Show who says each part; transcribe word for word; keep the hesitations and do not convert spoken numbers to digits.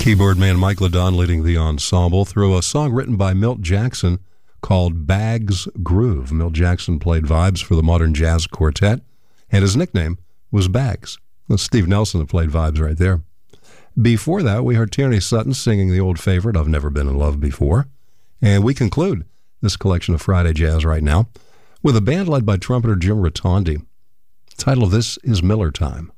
Speaker 1: Keyboard man Mike LaDon leading the ensemble through a song written by Milt Jackson called Bags Groove. Milt Jackson played vibes for the Modern Jazz Quartet, and his nickname was Bags. That's Steve Nelson that played vibes right there. Before that, we heard Tierney Sutton singing the old favorite, I've Never Been in Love Before. And we conclude this collection of Friday Jazz right now with a band led by trumpeter Jim Rotondi. The title of this is Miller Time.